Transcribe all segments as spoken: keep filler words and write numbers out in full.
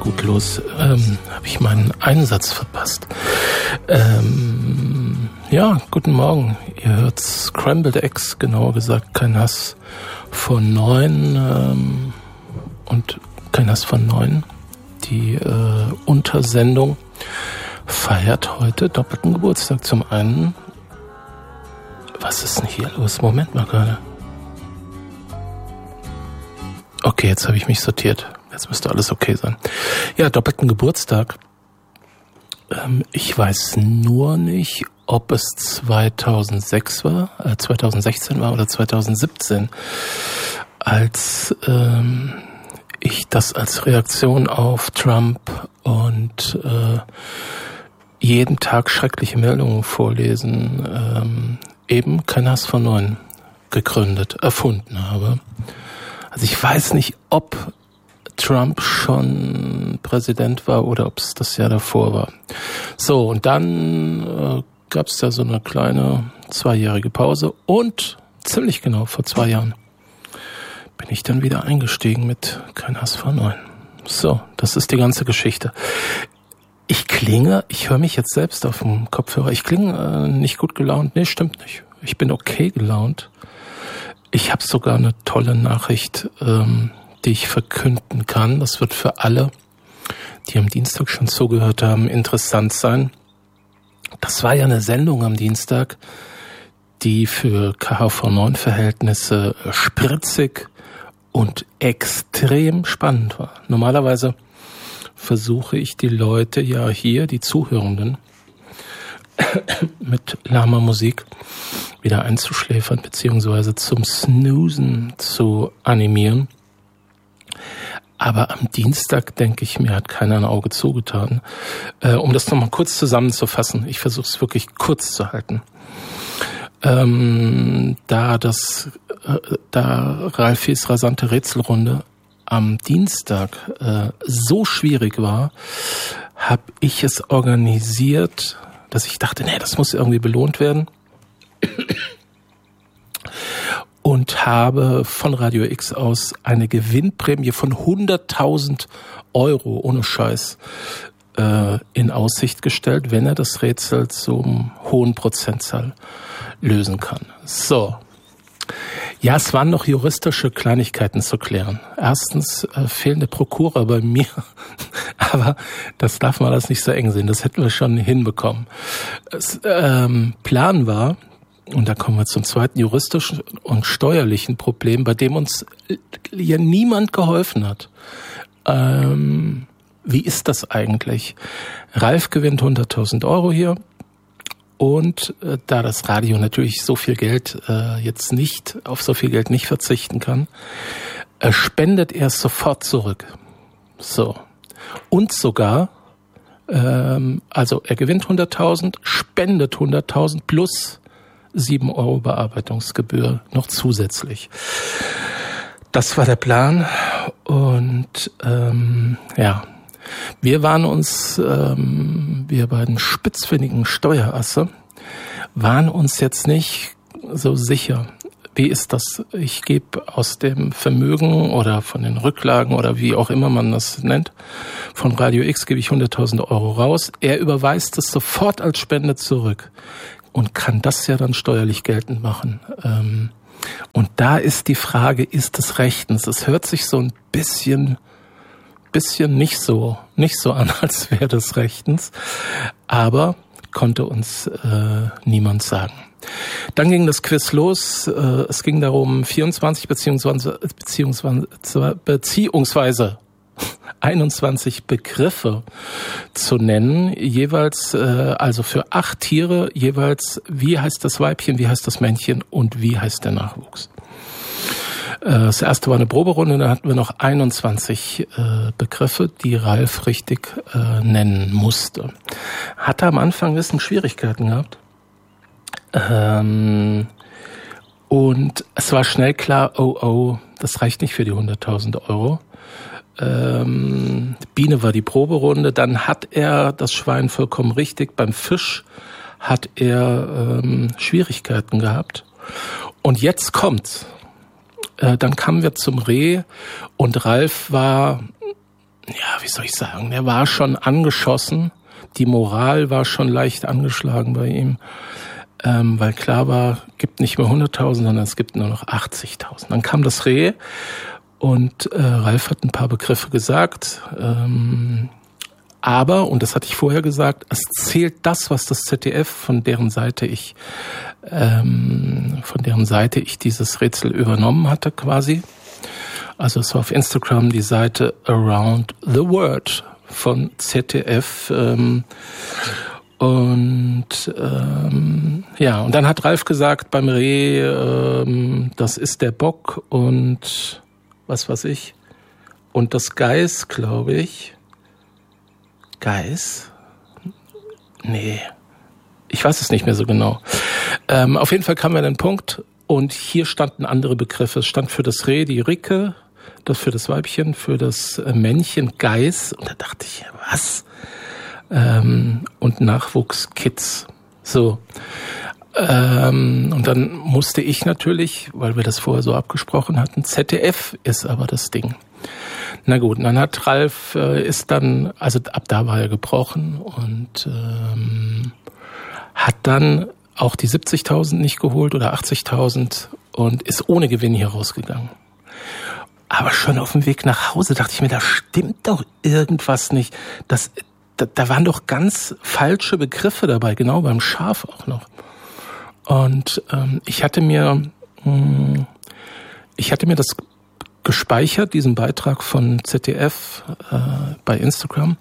gut los. Ähm, habe ich meinen Einsatz verpasst. Ähm, ja, guten Morgen. Ihr hört Scrambled Eggs, genauer gesagt kein Hass von neun ähm, und kein Hass von neun. Die äh, Untersendung feiert heute doppelten Geburtstag. Zum einen, was ist denn hier los? Moment mal gerade. Okay, jetzt habe ich mich sortiert. Jetzt müsste alles okay sein. Ja, doppelten Geburtstag. Ähm, ich weiß nur nicht, ob es zweitausendsechs war, äh, zweitausendsechzehn war oder zweitausendsiebzehn, als ähm, ich das als Reaktion auf Trump und äh, jeden Tag schreckliche Meldungen vorlesen, ähm, eben kein Hass von neun gegründet, erfunden habe. Also ich weiß nicht, ob Trump schon Präsident war oder ob es das Jahr davor war. So, und dann äh, gab es da so eine kleine zweijährige Pause und ziemlich genau vor zwei Jahren bin ich dann wieder eingestiegen mit kein Hass von neun. So, das ist die ganze Geschichte. Ich klinge, ich höre mich jetzt selbst auf dem Kopfhörer, ich klinge äh, nicht gut gelaunt. Nee, stimmt nicht. Ich bin okay gelaunt. Ich habe sogar eine tolle Nachricht, ähm, die ich verkünden kann. Das wird für alle, die am Dienstag schon zugehört haben, interessant sein. Das war ja eine Sendung am Dienstag, die für K H V neun Verhältnisse spritzig und extrem spannend war. Normalerweise versuche ich die Leute ja hier, die Zuhörenden, mit lahmer Musik wieder einzuschläfern beziehungsweise zum Snoozen zu animieren. Aber am Dienstag, denke ich mir, hat keiner ein Auge zugetan. Äh, um das nochmal kurz zusammenzufassen, ich versuche es wirklich kurz zu halten. Ähm, da das, äh, da Ralfis rasante Rätselrunde am Dienstag äh, so schwierig war, habe ich es organisiert, dass ich dachte, nee, das muss irgendwie belohnt werden. Und habe von Radio X aus eine Gewinnprämie von hunderttausend Euro, ohne Scheiß, äh, in Aussicht gestellt, wenn er das Rätsel zum hohen Prozentzahl lösen kann. So. Ja, es waren noch juristische Kleinigkeiten zu klären. Erstens äh, fehlende Prokura bei mir, aber das darf man alles nicht so eng sehen. Das hätten wir schon hinbekommen. Es, ähm, Plan war, und da kommen wir zum zweiten juristischen und steuerlichen Problem, bei dem uns ja niemand geholfen hat. Ähm, wie ist das eigentlich? Ralf gewinnt hunderttausend Euro hier. Und äh, da das Radio natürlich so viel Geld äh, jetzt nicht, auf so viel Geld nicht verzichten kann, äh, spendet er es sofort zurück. So. Und sogar, ähm, also er gewinnt hunderttausend, spendet hunderttausend plus sieben Euro Bearbeitungsgebühr noch zusätzlich. Das war der Plan. Und ähm, ja, wir waren uns, ähm, wir beiden spitzfindigen Steuerasse, waren uns jetzt nicht so sicher. Wie ist das? Ich gebe aus dem Vermögen oder von den Rücklagen oder wie auch immer man das nennt, von Radio X gebe ich hunderttausend Euro raus. Er überweist es sofort als Spende zurück und kann das ja dann steuerlich geltend machen. Ähm, und da ist die Frage, ist es rechtens? Es hört sich so ein bisschen... bisschen nicht so nicht so an, als wäre das rechtens, aber konnte uns äh, niemand sagen. Dann ging das Quiz los. Äh, es ging darum, vierundzwanzig beziehungsweise beziehungsweise beziehungsweise einundzwanzig Begriffe zu nennen, jeweils äh, also für acht Tiere jeweils, wie heißt das Weibchen, wie heißt das Männchen und wie heißt der Nachwuchs. Das erste war eine Proberunde, dann hatten wir noch einundzwanzig äh, Begriffe, die Ralf richtig äh, nennen musste. Hatte am Anfang ein bisschen Schwierigkeiten gehabt. Ähm, und es war schnell klar, oh oh, das reicht nicht für die hunderttausend Euro. Ähm, Biene war die Proberunde, dann hat er das Schwein vollkommen richtig. Beim Fisch hat er ähm, Schwierigkeiten gehabt. Und jetzt kommt's. Dann kamen wir zum Reh und Ralf war, ja, wie soll ich sagen, der war schon angeschossen. Die Moral war schon leicht angeschlagen bei ihm, ähm, weil klar war, gibt nicht mehr hunderttausend, sondern es gibt nur noch achtzigtausend. Dann kam das Reh und äh, Ralf hat ein paar Begriffe gesagt, ähm, aber, und das hatte ich vorher gesagt, es zählt das, was das Z D F, von deren Seite ich, ähm, von deren Seite ich dieses Rätsel übernommen hatte quasi. Also es war auf Instagram die Seite Around the World von Z D F. Ähm, und ähm, ja, und dann hat Ralf gesagt beim Reh, ähm, das ist der Bock und was weiß ich. Und das Geiß, glaube ich. Geiß? Nee, ich weiß es nicht mehr so genau. Ähm, auf jeden Fall kamen wir an den Punkt und hier standen andere Begriffe. Es stand für das Reh die Ricke, das für das Weibchen, für das Männchen Geiß. Und da dachte ich, was? Ähm, und Nachwuchskids. So. Ähm, und dann musste ich natürlich, weil wir das vorher so abgesprochen hatten, Z D F ist aber das Ding. Na gut, und dann hat Ralf, äh, ist dann, also ab da war er gebrochen und ähm, hat dann auch die siebzigtausend nicht geholt oder achtzigtausend und ist ohne Gewinn hier rausgegangen. Aber schon auf dem Weg nach Hause dachte ich mir, da stimmt doch irgendwas nicht. Das, da, da waren doch ganz falsche Begriffe dabei, genau beim Schaf auch noch. Und ähm, ich hatte mir, mh, ich hatte mir das gespeichert, diesen Beitrag von Z D F äh, bei Instagram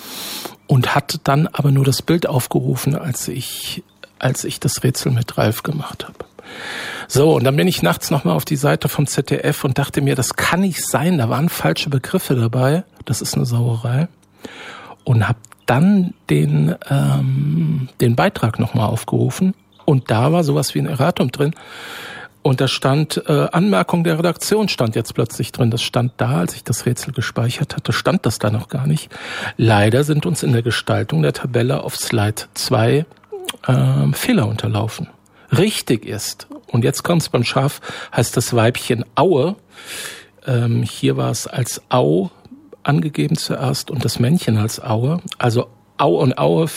und hatte dann aber nur das Bild aufgerufen, als ich, als ich das Rätsel mit Ralf gemacht habe. So, und dann bin ich nachts nochmal auf die Seite vom Z D F und dachte mir, das kann nicht sein, da waren falsche Begriffe dabei, das ist eine Sauerei. Und habe dann den, ähm, den Beitrag nochmal aufgerufen und da war sowas wie ein Erratum drin. Und da stand, äh, Anmerkung der Redaktion stand jetzt plötzlich drin. Das stand da, als ich das Rätsel gespeichert hatte, stand das da noch gar nicht. Leider sind uns in der Gestaltung der Tabelle auf Slide zwei äh, Fehler unterlaufen. Richtig ist, und jetzt kommt's beim Schaf, heißt das Weibchen Aue. Ähm, hier war es als Au angegeben zuerst und das Männchen als Aue. Also Au und Aue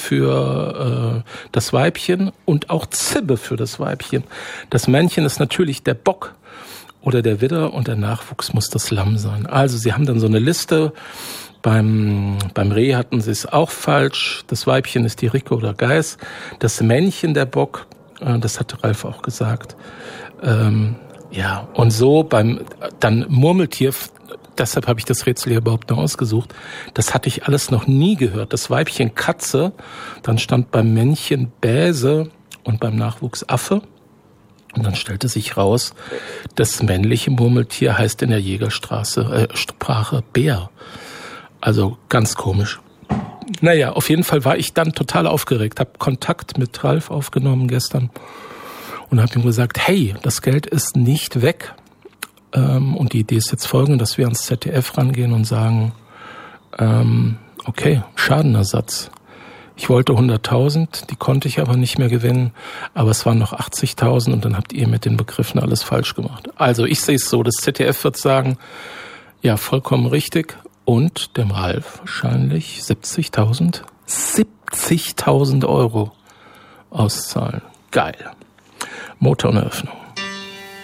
für äh, das Weibchen und auch Zibbe für das Weibchen. Das Männchen ist natürlich der Bock oder der Widder und der Nachwuchs muss das Lamm sein. Also sie haben dann so eine Liste. Beim, beim Reh hatten sie es auch falsch. Das Weibchen ist die Ricke oder Geiß. Das Männchen der Bock, äh, das hatte Ralf auch gesagt. Ähm, ja, und so beim dann Murmeltier. Deshalb habe ich das Rätsel hier überhaupt noch ausgesucht. Das hatte ich alles noch nie gehört. Das Weibchen Katze, dann stand beim Männchen Bäse und beim Nachwuchs Affe. Und dann stellte sich raus, das männliche Murmeltier heißt in der Jägerstraße äh, Sprache Bär. Also ganz komisch. Naja, auf jeden Fall war ich dann total aufgeregt, habe Kontakt mit Ralf aufgenommen gestern und habe ihm gesagt, hey, das Geld ist nicht weg. Und die Idee ist jetzt folgende, dass wir ans Z D F rangehen und sagen, ähm, okay, Schadenersatz. Ich wollte hunderttausend, die konnte ich aber nicht mehr gewinnen, aber es waren noch achtzigtausend und dann habt ihr mit den Begriffen alles falsch gemacht. Also ich sehe es so, das Z D F wird sagen, ja, vollkommen richtig und dem Ralf wahrscheinlich siebzigtausend, siebzigtausend Euro auszahlen. Geil. Motoreneröffnung.